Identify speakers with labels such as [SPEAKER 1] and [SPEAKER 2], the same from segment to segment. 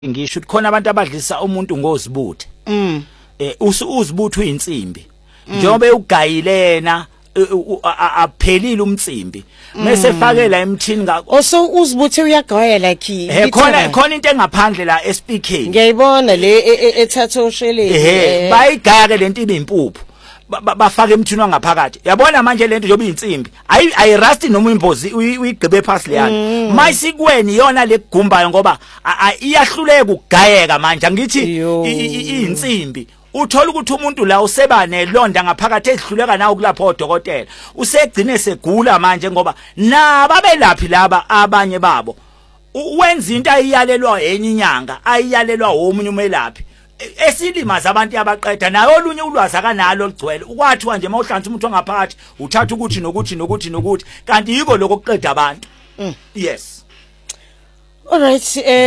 [SPEAKER 1] ngisho ukuthi khona abantu abadlisa umuntu ngozibuthe uzibuthe uyinsimbi njengoba ugayilena aphelile umtsimbi mase fakela emthini
[SPEAKER 2] so uzibuthe uyagaya like
[SPEAKER 1] khona into engaphandle la espeaking
[SPEAKER 2] ngiyayibona le ethatha osheleni
[SPEAKER 1] bayigaya ke lento ibimpuphu bafaka emthini wangaphakathi yabona manje lento njoba insimbi ayi rust noma imbozi uyigqibe phansi leyana mayisikweni yona legumbayo ngoba iyahluleka ukugayeka manje angithi insimbi uthola ukuthi umuntu la useba nelonda ngaphakathi edluleka nawo kulapho odokotela usegcine segula manje ngoba nababelaphi laba abanye babo wenza into ayiyalelwa enye inyanga ayiyalelwa omunye umelaphi esilimaza abantu abaqeda nayo olunye ulwazi akanalo ligcwele ukwathiwa nje mawuhlanza umuntu ongaphakathi uthatha ukuthi nokuthi kanti yiko lokho kuqeda abantu yes
[SPEAKER 2] alright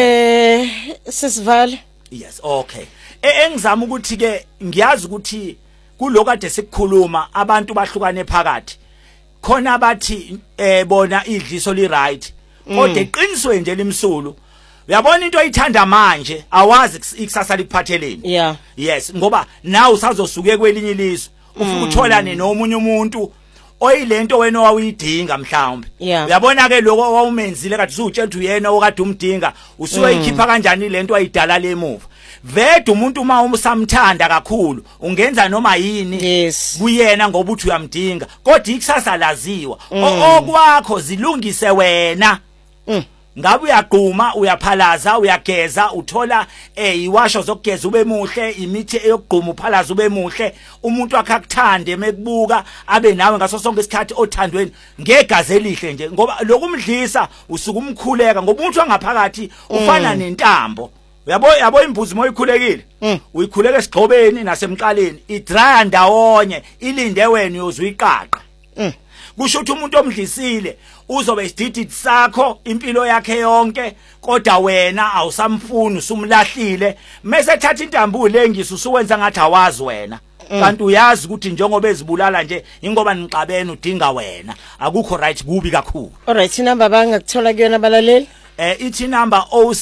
[SPEAKER 2] sisivale
[SPEAKER 1] yes okay engizama ukuthi ke ngiyazi ukuthi kuloko kade sikukhuluma abantu bahlukane phakathi khona bathi bona idliso li right kodwa eqinisweni nje limsulu uyabona into oyithanda manje awazi ikusasa likuphatheleni
[SPEAKER 2] yeah
[SPEAKER 1] yes ngoba nawe usazosuke kwelinye ilizwe ufuna utholane nomunye umuntu oyilento wena owayidinga mhlawumbe uyabona ke lokho wawumenzile kade usutshela ukuthi uyena okade umdinga usuyikhipha kanjani lento ayidala lemuva vede umuntu uma umsamthanda kakhulu ungenza noma yini kuyena ngoba uthi uyamdinga kodwa ikusasa laziwa okwakho zilungise wena ngabe uyaqhuma uyaphalaza uyageza uthola iwasho zokugeza ube muhle imithi eyokugquma uphalaza ube muhle umuntu wakhe akuthande mekubuka abe nawe ngaso sonke isikhathi othandweni ngegazi elihle nje ngoba lokumdlisa usuka umkhuleka ngoba umuntu wangaphakathi ufana nentambo yabo imbuzi moyikhulekile uyikhuleka esigqobeni nasemqaleni idry ndawonye ilinde wena uyozuyiqaqa kusho ukuthi umuntu omdlisile uzobe isididi sakho impilo yakhe yonke kodwa wena awusamfuni usumlahlile mase ethatha intambo lengisa usuwenza ngathi awazi wena kanti uyazi ukuthi njengoba ezibulala nje ingoba nixabene udinga wena akukho right kubi kakhulu
[SPEAKER 2] alright number bangakuthola kuyona abalaleli
[SPEAKER 1] ithi number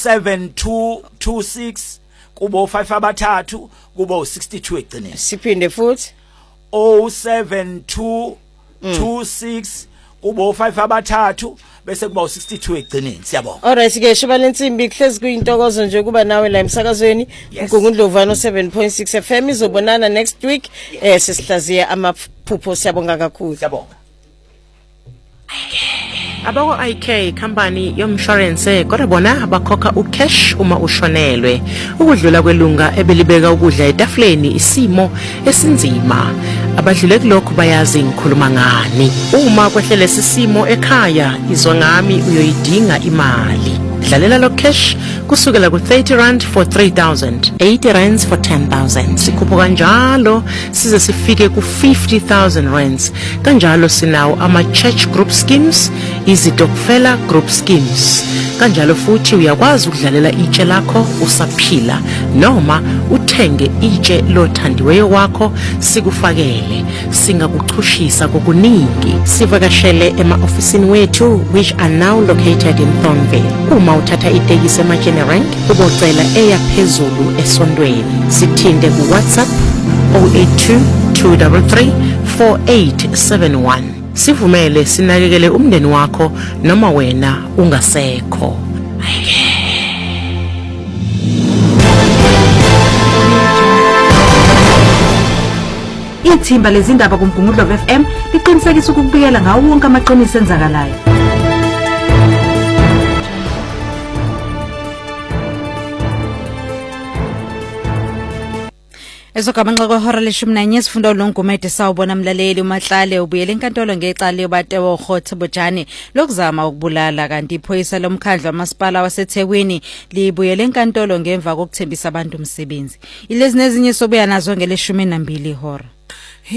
[SPEAKER 1] 07226 kubo 5 abathathu kubo 62 egcineni
[SPEAKER 2] siphinde futhi
[SPEAKER 1] 07226 kubo 5 abathathu bese kuba 62 egcineni siyabonga
[SPEAKER 2] alright ke Shabalensimbi kuhlezi kuyintokozo nje kuba nawe la emsakazweni uGungundlovano 7.6 FM izobonana next week sesihlaziya amaphupho siyabonga kakhulu
[SPEAKER 1] siyabonga
[SPEAKER 3] Abako IK company yomshwarense kodwa bona abakhokha ucash uma ushonelwe ukudlula kwelunga ebelibeka ukudla etafuleni isimo esinzima abadlule kulokho bayazi ngikhuluma ngani uma kwehlele sisimo ekhaya izwa ngami uyoyidinga imali dlalela lo cash kusukela ku 30 rand for 3000 80 rands for 10000 sikhupho kanjalo size sifike ku 50000 rands kanjalo sinawo ama church group schemes izitokfela group schemes kanjalo futhi uyakwazi ukudlalela itshe lakho usaphila noma uthenge itshe lothandiweyo wakho sikufakele singakuxhushisa kokuningi sivakashele ema-ofisini wethu which are now located in Thornville uma uthatha itekisi ema-General ubocela eya phezulu esondweni sithinde ku WhatsApp 082 233 4871 sivumele sinakekele umndeni wakho noma wena ungasekho
[SPEAKER 4] Ithimba lezindaba kuMgungundlovu FM liqinisekisa ukubikela ngawo wonke amaqiniso enzakalayo
[SPEAKER 5] Ezogabanxa kwehora le-11 sifunda uLongumede sawubona mlaleli uMahlale ubuyele enkantolo ngecala yobatewa uGhothe Bojane lokuzama ukubulala kanti iphoyisa lomkhandlu wamasipala waseThekwini libuyele enkantolo ngemva kokuthembisa abantu umsebenzi ilezi nezinye sobuya nazo ngele-12 ihora